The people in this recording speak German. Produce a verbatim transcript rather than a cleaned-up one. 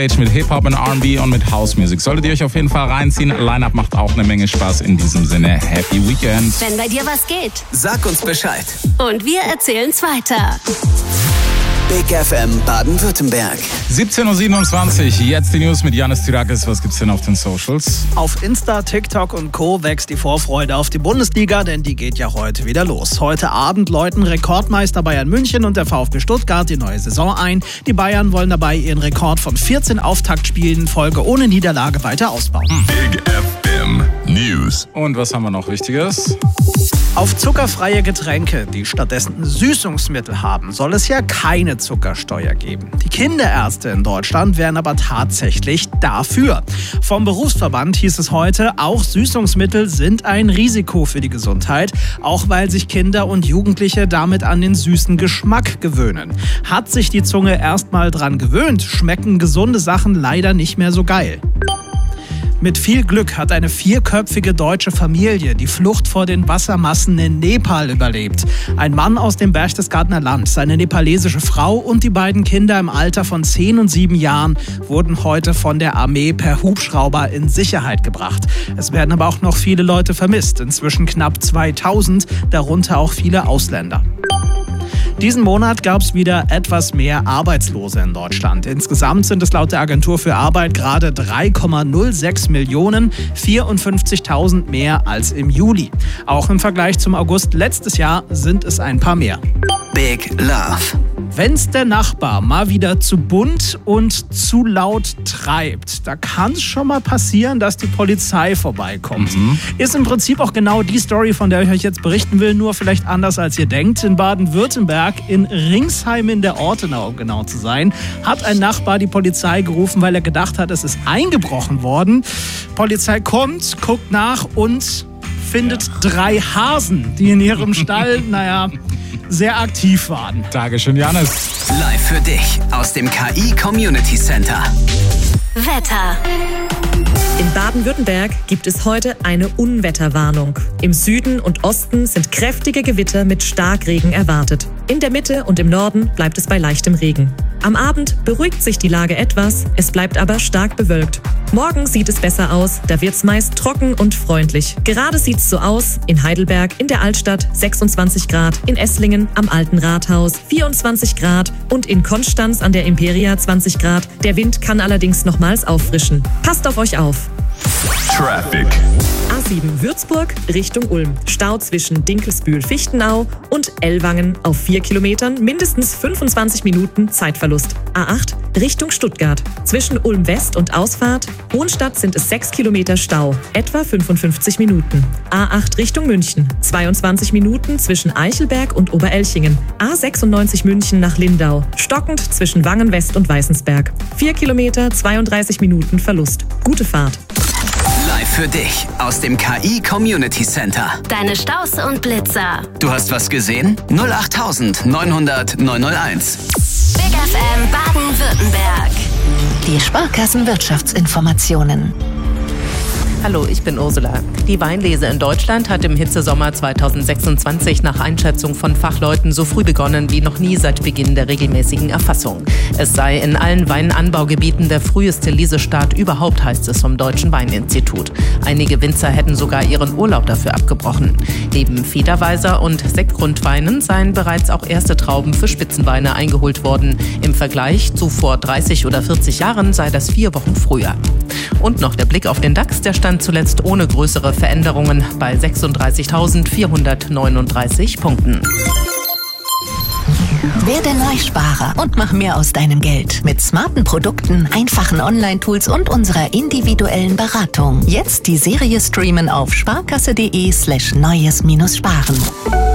mit Hip-Hop und R and B und mit House-Music. Solltet ihr euch auf jeden Fall reinziehen. Line-Up macht auch eine Menge Spaß. In diesem Sinne, Happy Weekend. Wenn bei dir was geht, sag uns Bescheid. Und wir erzählen's weiter. Big F M Baden-Württemberg. siebzehn Uhr siebenundzwanzig, jetzt die News mit Janis Tyrakis. Was gibt's denn auf den Socials? Auf Insta, TikTok und Co. wächst die Vorfreude auf die Bundesliga, denn die geht ja heute wieder los. Heute Abend läuten Rekordmeister Bayern München und der VfB Stuttgart die neue Saison ein. Die Bayern wollen dabei ihren Rekord von vierzehn Auftaktspielen in Folge ohne Niederlage weiter ausbauen. Big F M News. Und was haben wir noch Wichtiges? Auf zuckerfreie Getränke, die stattdessen Süßungsmittel haben, soll es ja keine Zuckersteuer geben. Die Kinderärzte in Deutschland wären aber tatsächlich dafür. Vom Berufsverband hieß es heute, auch Süßungsmittel sind ein Risiko für die Gesundheit, auch weil sich Kinder und Jugendliche damit an den süßen Geschmack gewöhnen. Hat sich die Zunge erstmal dran gewöhnt, schmecken gesunde Sachen leider nicht mehr so geil. Mit viel Glück hat eine vierköpfige deutsche Familie die Flucht vor den Wassermassen in Nepal überlebt. Ein Mann aus dem Berchtesgadener Land, seine nepalesische Frau und die beiden Kinder im Alter von zehn und sieben Jahren wurden heute von der Armee per Hubschrauber in Sicherheit gebracht. Es werden aber auch noch viele Leute vermisst, inzwischen knapp zweitausend, darunter auch viele Ausländer. Diesen Monat gab es wieder etwas mehr Arbeitslose in Deutschland. Insgesamt sind es laut der Agentur für Arbeit gerade drei Komma null sechs Millionen, vierundfünfzigtausend mehr als im Juli. Auch im Vergleich zum August letztes Jahr sind es ein paar mehr. Big Love. Wenn's der Nachbar mal wieder zu bunt und zu laut treibt, da kann es schon mal passieren, dass die Polizei vorbeikommt. Mhm. Ist im Prinzip auch genau die Story, von der ich euch jetzt berichten will, nur vielleicht anders als ihr denkt. In Baden-Württemberg, in Ringsheim in der Ortenau, um genau zu sein, hat ein Nachbar die Polizei gerufen, weil er gedacht hat, es ist eingebrochen worden. Polizei kommt, guckt nach und findet ja. drei Hasen, die in ihrem Stall, naja, sehr aktiv waren. Dankeschön, Janis. Live für dich aus dem K I Community Center. Wetter. In Baden-Württemberg gibt es heute eine Unwetterwarnung. Im Süden und Osten sind kräftige Gewitter mit Starkregen erwartet. In der Mitte und im Norden bleibt es bei leichtem Regen. Am Abend beruhigt sich die Lage etwas, es bleibt aber stark bewölkt. Morgen sieht es besser aus, da wird es meist trocken und freundlich. Gerade sieht es so aus, in Heidelberg, in der Altstadt sechsundzwanzig Grad, in Esslingen am Alten Rathaus vierundzwanzig Grad und in Konstanz an der Imperia zwanzig Grad. Der Wind kann allerdings nochmals auffrischen. Passt auf euch auf. Traffic. A sieben Würzburg Richtung Ulm. Stau zwischen Dinkelsbühl-Fichtenau und Ellwangen auf vier Kilometern, mindestens fünfundzwanzig Minuten Zeitverlust. A acht Richtung Stuttgart. Zwischen Ulm West und Ausfahrt Hohenstadt sind es sechs Kilometer Stau, etwa fünfundfünfzig Minuten. A acht Richtung München. zweiundzwanzig Minuten zwischen Eichelberg und Oberelchingen. A sechsundneunzig München nach Lindau. Stockend zwischen Wangen West und Weißensberg. vier Kilometer, zweiunddreißig Minuten Verlust. Gute Fahrt. Live für dich aus dem K I Community Center. Deine Staus und Blitzer. Du hast was gesehen? null acht neunhundert neunhunderteins. Big F M Baden-Württemberg. Die Sparkassenwirtschaftsinformationen. Hallo, ich bin Ursula. Die Weinlese in Deutschland hat im Hitzesommer zweitausendsechsundzwanzig nach Einschätzung von Fachleuten so früh begonnen wie noch nie seit Beginn der regelmäßigen Erfassung. Es sei in allen Weinanbaugebieten der früheste Lesestart überhaupt, heißt es vom Deutschen Weininstitut. Einige Winzer hätten sogar ihren Urlaub dafür abgebrochen. Neben Federweiser und Sektgrundweinen seien bereits auch erste Trauben für Spitzenweine eingeholt worden. Im Vergleich zu vor dreißig oder vierzig Jahren sei das vier Wochen früher. Und noch der Blick auf den DAX, der stand zuletzt ohne größere Veränderungen bei sechsunddreißigtausendvierhundertneununddreißig Punkten. Werde Neusparer und mach mehr aus deinem Geld mit smarten Produkten, einfachen Online-Tools und unserer individuellen Beratung. Jetzt die Serie streamen auf sparkasse.de slash neues minus sparen.